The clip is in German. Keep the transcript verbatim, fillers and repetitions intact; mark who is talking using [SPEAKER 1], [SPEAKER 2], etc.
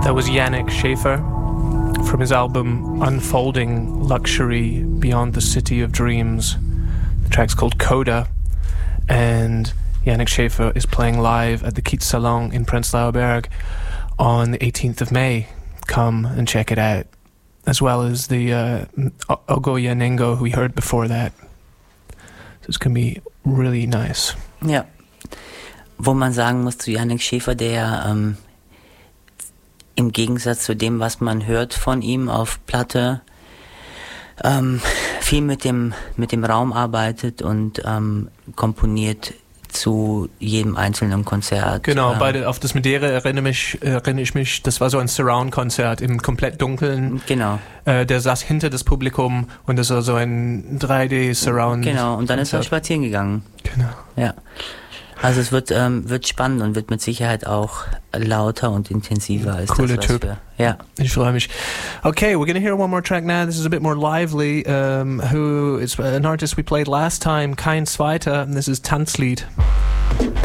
[SPEAKER 1] That was Yannick Schäfer from his album Unfolding Luxury Beyond the City of Dreams. The track's called Coda, and Yannick Schäfer is playing live at the Kiez Salon in Prenzlauer Berg on the eighteenth of May. Come and check it out. As well as the uh, Ogoya Nengo, who we heard before that. So it's going to be really nice.
[SPEAKER 2] Ja. Wo man sagen muss zu Yannick Schäfer, der ähm, im Gegensatz zu dem, was man hört von ihm auf Platte, ähm, viel mit dem, mit dem Raum arbeitet und ähm, komponiert zu jedem einzelnen Konzert.
[SPEAKER 1] Genau,
[SPEAKER 2] ähm,
[SPEAKER 1] bei der, auf das Madeira erinnere, mich, erinnere ich mich, das war so ein Surround-Konzert im komplett Dunkeln.
[SPEAKER 2] Genau.
[SPEAKER 1] Äh, der saß hinter das Publikum und das war so ein drei D-Surround.
[SPEAKER 2] Genau, und dann ist er spazieren gegangen.
[SPEAKER 1] Genau.
[SPEAKER 2] Ja. Also es wird, ähm, wird spannend und wird mit Sicherheit auch lauter und intensiver als
[SPEAKER 1] Cooler
[SPEAKER 2] das, was
[SPEAKER 1] Typ.
[SPEAKER 2] wir... Ja.
[SPEAKER 1] Ich freue mich. Okay, we're going to hear one more track now. This is a bit more lively. Um, who is an artist we played last time, Kein Zweiter, and this is Tanzlied.